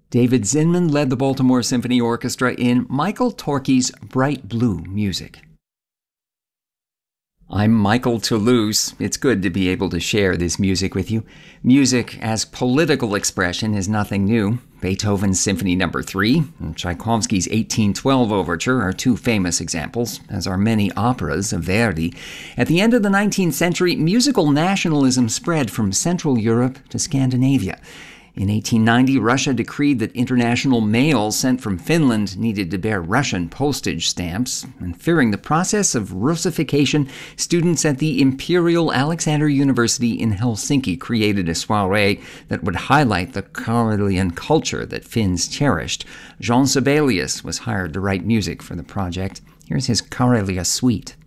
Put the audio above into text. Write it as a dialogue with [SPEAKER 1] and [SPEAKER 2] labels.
[SPEAKER 1] David Zinman led the Baltimore Symphony Orchestra in Michael Torke's Bright Blue music. I'm Michael Toulouse. It's good to be able to share this music with you. Music as political expression is nothing new. Beethoven's Symphony No. 3 and Tchaikovsky's 1812 Overture are two famous examples, as are many operas of Verdi. At the end of the 19th century, musical nationalism spread from Central Europe to Scandinavia. In 1890, Russia decreed that international mail sent from Finland needed to bear Russian postage stamps, and fearing the process of Russification, students at the Imperial Alexander University in Helsinki created a soirée that would highlight the Karelian culture that Finns cherished. Jean Sibelius was hired to write music for the project. Here's his Karelia Suite.